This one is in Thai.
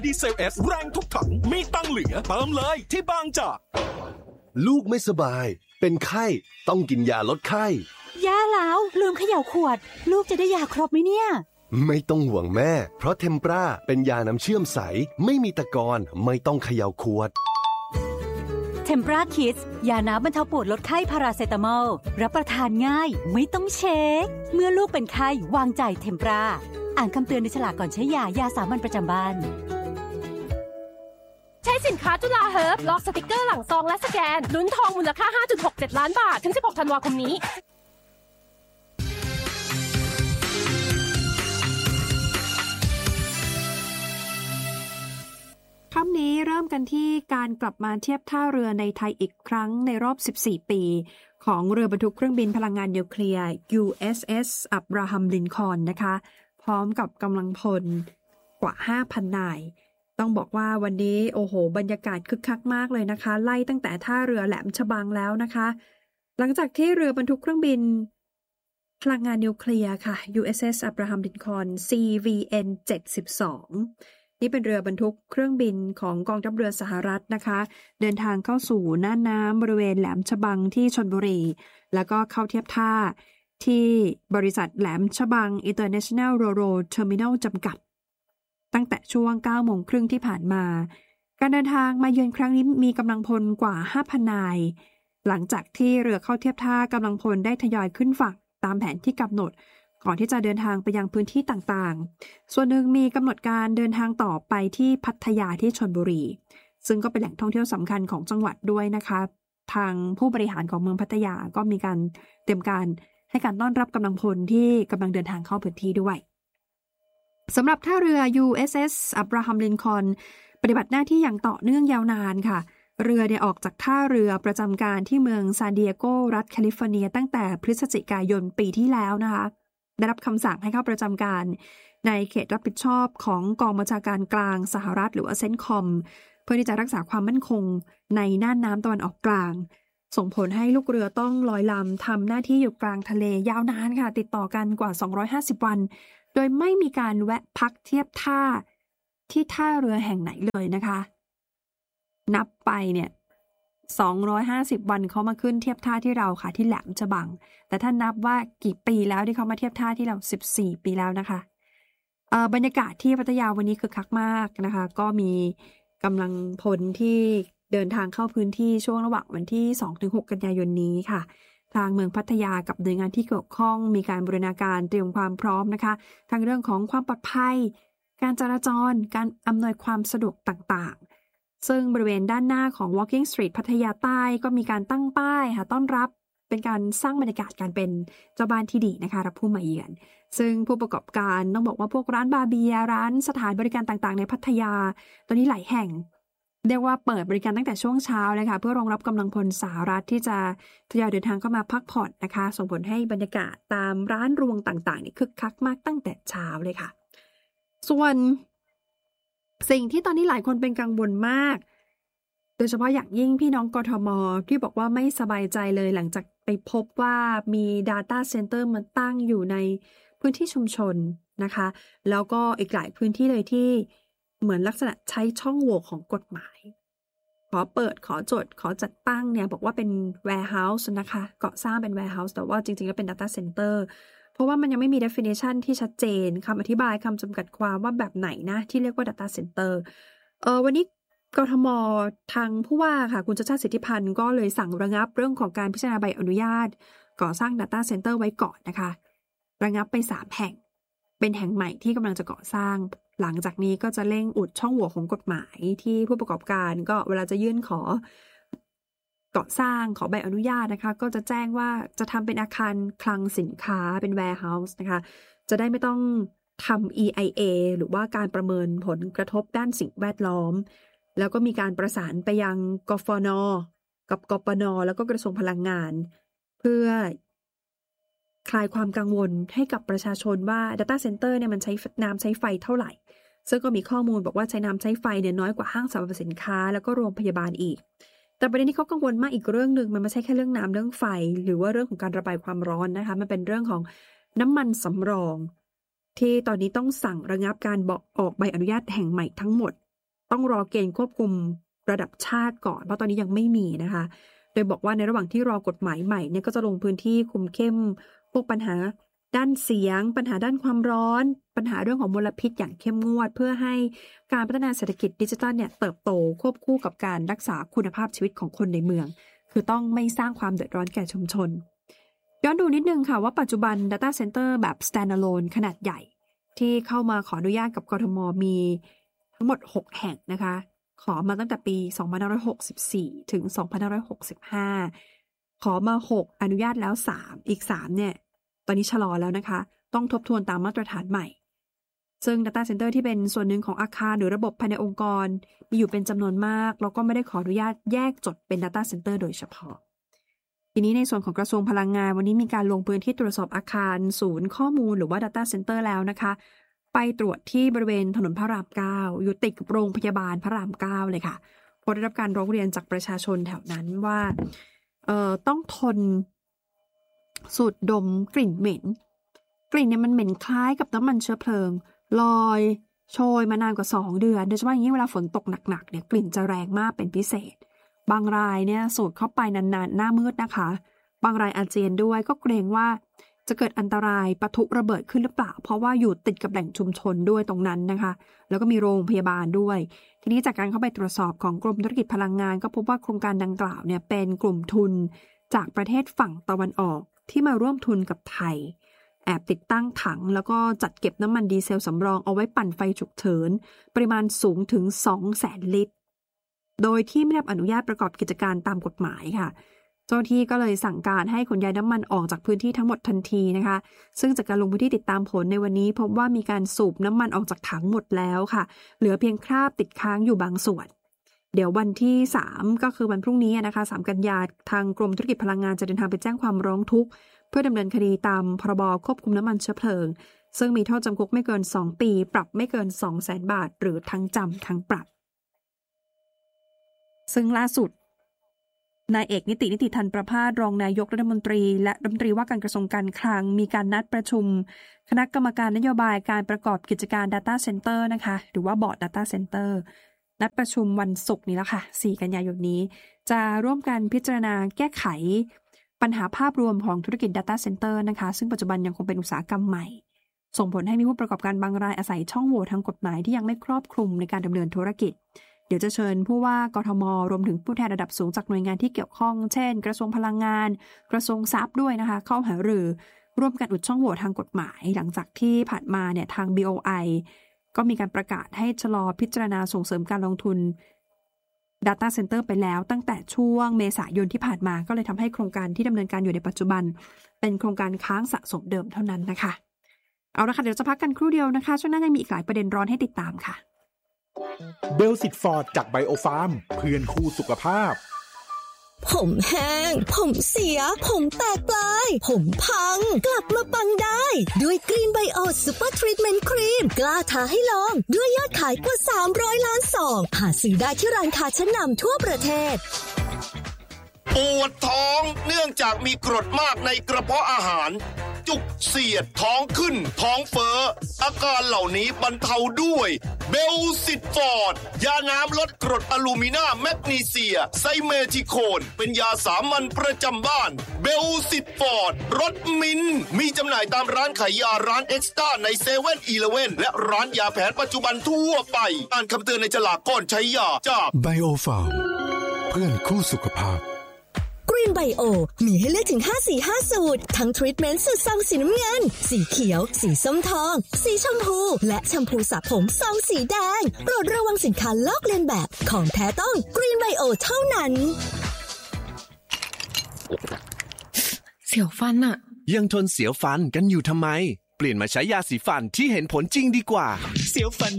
ดีเซล S แรงทุกถังมีตังเหลือเติมเลยที่บางจากลูกไม่สบายเป็นไข้ต้องกินยาลดไข้แย่แล้วลืมเขย่าขวดลูกจะได้ยาครบไหมเนี่ยไม่ต้องห่วงแม่เพราะเทมปราเป็นยาน้ำเชื่อมใสไม่มีตะกอนไม่ต้องเขย่าขวดเทมปราคิดยาน้ำบรรเทาปวดลดไข้พาราเซตามอลรับประทานง่ายไม่ต้องเช็คเมื่อลูกเป็นไข้วางใจเทมปราอ่านคำเตือนในฉลากก่อนใช้ยาสามัญประจำบ้านใช้สินค้าจุฬาเฮิร์บลอกสติกเกอร์หลังซองและสแกนลุ้นทองมูลค่า 5.67 ล้านบาทถึง 16 ธันวาคมนี้ค่ำนี้เริ่มกันที่การกลับมาเทียบท่าเรือในไทยอีกครั้งในรอบ 14 ปีของเรือบรรทุกเครื่องบินพลังงานนิวเคลียร์ USS อับราฮัม ลินคอล์นนะคะพร้อมกับกำลังพลกว่า 5,000 นายต้องบอกว่าวันนี้โอ้โหบรรยากาศคึกคักมากเลยนะคะไล่ตั้งแต่ท่าเรือแหลมฉบังแล้วนะคะหลังจากที่เรือบรรทุกเครื่องบินพลังงานนิวเคลียร์ค่ะ USS อับราฮัม ลินคอล์น CVN 72นี่เป็นเรือบรรทุกเครื่องบินของกองทัพเรือสหรัฐนะคะเดินทางเข้าสู่น่านน้ำบริเวณแหลมฉบังที่ชลบุรีแล้วก็เข้าเทียบท่าที่บริษัทแหลมฉบัง International Ro-Ro Terminal จำกัดตั้งแต่ช่วง 9 โมงครึ่งที่ผ่านมาการเดินทางมาเยือนครั้งนี้มีกำลังพลกว่า 5,000 นายหลังจากที่เรือเข้าเทียบท่ากำลังพลได้ทยอยขึ้นฝั่งตามแผนที่กำหนดก่อนที่จะเดินทางไปยังพื้นที่ต่างๆส่วนหนึ่งมีกำหนดการเดินทางต่อไปที่พัทยาที่ชลบุรีซึ่งก็เป็นแหล่งท่องเที่ยวสำคัญของจังหวัดด้วยนะคะทางผู้บริหารของเมืองพัทยาก็มีการเตรียมการให้การต้อนรับกำลังพลที่กำลังเดินทางเข้าพื้นที่ด้วยสำหรับท่าเรือ USS อับราฮัม ลินคอล์นปฏิบัติหน้าที่อย่างต่อเนื่องยาวนานค่ะเรือออกจากท่าเรือประจำการที่เมืองซานดิเอโกรัฐแคลิฟอร์เนียตั้งแต่พฤศจิกายนปีที่แล้วนะคะได้รับคำสั่งให้เข้าประจำการในเขตรับผิดชอบของกองบัญชาการกลางสหรัฐหรือว่าเซนคอมเพื่อที่จะรักษาความมั่นคงในน่านน้ำตะวันออกกลางส่งผลให้ลูกเรือต้องลอยลำทำหน้าที่อยู่กลางทะเลยาวนานค่ะติดต่อกันกว่า250วันโดยไม่มีการแวะพักเทียบท่าที่ท่าเรือแห่งไหนเลยนะคะนับไปเนี่ย250วันเขามาขึ้นเทียบท่าที่เราค่ะที่แหลมฉบังแต่ถ้านับว่ากี่ปีแล้วที่เขามาเทียบท่าที่เรา14ปีแล้วนะคะบรรยากาศที่พัทยาวันนี้คึกคักมากนะคะก็มีกำลังพลที่เดินทางเข้าพื้นที่ช่วงระหว่างวันที่ 2-6 กันยายนนี้ค่ะทางเมืองพัทยากับหน่วยงานที่เกี่ยวข้องมีการบูรณาการเตรียมความพร้อมนะคะทั้งเรื่องของความปลอดภัยการจราจรการอำนวยความสะดวกต่างๆซึ่งบริเวณด้านหน้าของ Walking Street พัทยาใต้ก็มีการตั้งป้ายค่ะต้อนรับเป็นการสร้างบรรยากาศการเป็นเจ้าบ้านที่ดีนะคะรับผู้มาเยือนซึ่งผู้ประกอบการต้องบอกว่าพวกร้านบาร์เบียร์ร้านสถานบริการต่างๆในพัทยาตอนนี้หลายแห่งเรียกว่าเปิดบริการตั้งแต่ช่วงเช้าเลยค่ะเพื่อรองรับกำลังพลสหรัฐที่จะทยอยเดินทางเข้ามาพักผ่อนนะคะส่งผลให้บรรยากาศตามร้านรวงต่างๆนี่คึกคักมากตั้งแต่เช้าเลยค่ะส่วนสิ่งที่ตอนนี้หลายคนเป็นกังวลมากโดยเฉพาะอย่างยิ่งพี่น้องกทม.ที่บอกว่าไม่สบายใจเลยหลังจากไปพบว่ามี Data Center มันตั้งอยู่ในพื้นที่ชุมชนนะคะแล้วก็อีกหลายพื้นที่เลยที่เหมือนลักษณะใช้ช่องโหว่ของกฎหมายขอเปิดขอจดขอจัดตั้งเนี่ยบอกว่าเป็น warehouse นะคะเกาะสร้างเป็น warehouse แต่ว่าจริงๆแล้วเป็น data center เพราะว่ามันยังไม่มี definition ที่ชัดเจนคำอธิบายคำจำกัดความว่าแบบไหนนะที่เรียกว่า data center วันนี้กทม.ทางผู้ว่าค่ะคุณชัชชาติสิทธิพันธ์ก็เลยสั่งระงับเรื่องของการพิจารณาใบอนุญาตก่อสร้าง data center ไว้ก่อนนะคะระงับไป3แห่งเป็นแห่งใหม่ที่กำลังจะก่อสร้างหลังจากนี้ก็จะเร่งอุดช่องโหว่ของกฎหมายที่ผู้ประกอบการก็เวลาจะยื่นขอก่อสร้างขอใบอนุญาตนะคะก็จะแจ้งว่าจะทำเป็นอาคารคลังสินค้าเป็น warehouse นะคะจะได้ไม่ต้องทำ EIA หรือว่าการประเมินผลกระทบด้านสิ่งแวดล้อมแล้วก็มีการประสานไปยังกฟน.กับกปน.แล้วก็กระทรวงพลังงานเพื่อคลายความกังวลให้กับประชาชนว่า Data Center เนี่ยมันใช้น้ำใช้ไฟเท่าไหร่ซึ่งก็มีข้อมูลบอกว่าใช้น้ำใช้ไฟเนี่ยน้อยกว่าห้างสรรพสินค้าแล้วก็โรงพยาบาลอีกแต่ประเด็นที่เขากังวลมากอีกเรื่องนึงมันไม่ใช่แค่เรื่องน้ำเรื่องไฟหรือว่าเรื่องของการระบายความร้อนนะคะมันเป็นเรื่องของน้ำมันสำรองที่ตอนนี้ต้องสั่งระงับการออกใบอนุญาตแห่งใหม่ทั้งหมดต้องรอเกณฑ์ควบคุมระดับชาติก่อนเพราะตอนนี้ยังไม่มีนะคะโดยบอกว่าในระหว่างที่รอกฎหมายใหม่เนี่ยก็จะลงพื้นที่คุมเข้มพวกปัญหาด้านเสียงปัญหาด้านความร้อนปัญหาเรื่องของมลพิษอย่างเข้มงวดเพื่อให้การพัฒนาเศรษฐกิจดิจิทัลเนี่ยเติบโตควบคู่กับการรักษาคุณภาพชีวิตของคนในเมืองคือต้องไม่สร้างความเดือดร้อนแก่ชุมชนย้อนดูนิดนึงค่ะว่าปัจจุบัน Data Center แบบ Standalone ขนาดใหญ่ที่เข้ามาขออนุญาตกับกทม.มีทั้งหมด6แห่งนะคะขอมาตั้งแต่ปี2564ถึง2565ขอมา6อนุญาตแล้ว3อีก3เนี่ยตอนนี้ชะลอแล้วนะคะต้องทบทวนตามมาตรฐานใหม่ซึ่ง Data Center ที่เป็นส่วนหนึ่งของอาคารหรือระบบภายในองค์กรมีอยู่เป็นจำนวนมากแล้วก็ไม่ได้ขออนุญาตแยกจดเป็น Data Center โดยเฉพาะทีนี้ในส่วนของกระทรวงพลังงานวันนี้มีการลงพื้นที่ตรวจสอบอาคารศูนย์ข้อมูลหรือว่า Data Center แล้วนะคะไปตรวจที่บริเวณถนนพระราม9อยู่ติดกับโรงพยาบาลพระราม9เลยค่ะพอได้รับการร้องเรียนจากประชาชนแถวนั้นว่าต้องทนสูดดมกลิ่นเหม็นกลิ่นเนี่ยมันเหม็นคล้ายกับน้ำมันเชื้อเพลิงลอยโชยมานานกว่า2เดือนโดยเฉพาะอย่างนี้เวลาฝนตกหนักๆเนี่ยกลิ่นจะแรงมากเป็นพิเศษบางรายเนี่ยสูดเข้าไปนานๆหน้ามืดนะคะบางรายอาเจียนด้วยก็เกรงว่าจะเกิดอันตรายปะทุระเบิดขึ้นหรือเปล่าเพราะว่าอยู่ติดกับแหล่งชุมชนด้วยตรงนั้นนะคะแล้วก็มีโรงพยาบาลด้วยทีนี้จากการเข้าไปตรวจสอบของกรมธุรกิจพลังงานก็พบว่าโครงการดังกล่าวเนี่ยเป็นกลุ่มทุนจากประเทศฝั่งตะวันออกที่มาร่วมทุนกับไทยแอบติดตั้งถังแล้วก็จัดเก็บน้ำมันดีเซลสำรองเอาไว้ปั่นไฟฉุกเฉินปริมาณสูงถึง 200,000 ลิตรโดยที่ไม่ได้รับอนุญาตประกอบกิจการตามกฎหมายค่ะเจ้าหน้าที่ก็เลยสั่งการให้ขนย้ายน้ำมันออกจากพื้นที่ทั้งหมดทันทีนะคะซึ่งจากการลงพื้นที่ติดตามผลในวันนี้พบว่ามีการสูบน้ำมันออกจากถังหมดแล้วค่ะเหลือเพียงคราบติดค้างอยู่บางส่วนเดี๋ยววันที่3ก็คือวันพรุ่งนี้นะคะ3กันยายนทางกรมธุรกิจพลังงานจะเดินทางไปแจ้งความร้องทุกข์เพื่อดำเนินคดีตามพรบควบคุมน้ำมันเชื้อเพลิงซึ่งมีโทษจำคุกไม่เกิน2ปีปรับไม่เกิน 200,000 บาทหรือทั้งจำทั้งปรับซึ่งล่าสุดนายเอกนิติธันประภาสรองนายกรัฐมนตรีและรัฐมนตรีว่าการกระทรวงการคลังมีการนัดประชุมคณะกรรมการนโยบายการประกอบกิจการ Data Center นะคะหรือว่าบอร์ด Data Center นัดประชุมวันศุกร์นี้แล้วค่ะ4กันยายนนี้จะร่วมกันพิจารณาแก้ไขปัญหาภาพรวมของธุรกิจ Data Center นะคะซึ่งปัจจุบันยังคงเป็นอุตสาหกรรมใหม่ส่งผลให้มีผู้ประกอบการบางรายอาศัยช่องโหว่ทางกฎหมายที่ยังไม่ครอบคลุมในการดำเนินธุรกิจเดี๋ยวจะเชิญผู้ว่ากทม.รวมถึงผู้แทนระดับสูงจากหน่วยงานที่เกี่ยวข้องเช่นกระทรวงพลังงานกระทรวงทรัพย์ด้วยนะคะเข้าหารือร่วมกันอุดช่องโหว่ทางกฎหมายหลังจากที่ผ่านมาเนี่ยทาง BOI ก็มีการประกาศให้ชะลอพิจารณาส่งเสริมการลงทุน Data Center ไปแล้วตั้งแต่ช่วงเมษายนที่ผ่านมาก็เลยทำให้โครงการที่ดำเนินการอยู่ในปัจจุบันเป็นโครงการค้างสะสมเดิมเท่านั้นนะคะเอาละค่ะเดี๋ยวจะพักกันครู่เดียวนะคะช่วงหน้ายังมีอีกหลายประเด็นร้อนให้ติดตามค่ะเบลสิตฟอร์ดจากไบโอฟาร์มเพื่อนคู่สุขภาพผมแห้งผมเสียผมแตกปลายผมพังกลับมาปังได้ด้วยกรีนไบโอซูเปอร์ทรีทเมนต์ครีมกล้าท้าให้ลองด้วยยอดขายกว่า300 ล้านซองหาซื้อได้ที่ร้านค้าชั้นนำทั่วประเทศปวดท้องเนื่องจากมีกรดมากในกระเพาะอาหารจุกเสียดท้องขึ้นท้องเฟ้ออาการเหล่านี้บรรเทาด้วยเบลซิตฟอร์ดยาน้ำลดกรดอะลูมิเนียมแมกนีเซียไซเมทิโคนเป็นยาสามัญประจำบ้านเบลซิตฟอร์ดรสมิ้นมีจำหน่ายตามร้านขายยาร้านเอ็กซ์ต้าในเซเว่นอีเลฟเว่นและร้านยาแผนปัจจุบันทั่วไปอ่านคำเตือนในฉลากก่อนใช้ยาจากไบโอฟาร์มเพื่อนคู่สุขภาพกรีนไบโอมีให้เลือกถึง5สูตรทั้งทรีทเมนต์สูตรซองสีน้ำเงินสีเขียวสีส้มทองสีชมพูและแชมพูสระผมซองสีแดงโปรดระวังสินค้าลอกเลียนแบบของแท้ต้องกรีนไบโอเท่านั้นเสียวฟันอะยังทนเสียวฟันกันอยู่ทำไมเปลี่ยนมาใช้ยาสีฟันที่เห็นผลจริงดีกว่าเสียวฟัน